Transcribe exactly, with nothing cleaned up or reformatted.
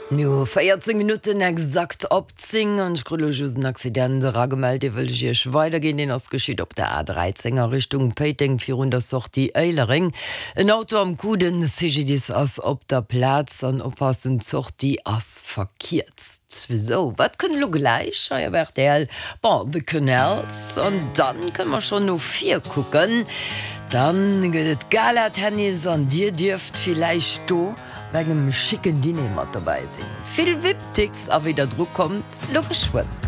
Jo vierzehn Minuten exakt opzing an schrollosen Accident ragemelde wëch weitergehen den ass geschieet op der A dreizehner Richtung Peting vier der Sortie Eilering. Ein Auto am Kuden C G Ds ass op der Platz an oppassen Sortie ass verkiert. Wieso? Wat können lo gleich? Ja, R bon, the Canals und dann können wir schon no vier gucken. Dann gëtt Gala-Tennis an Dir dürft vielleicht do wegem schicken Dinner dabei sinn. Viel Wiptix a wie der Druck kommt, lo geschwunden.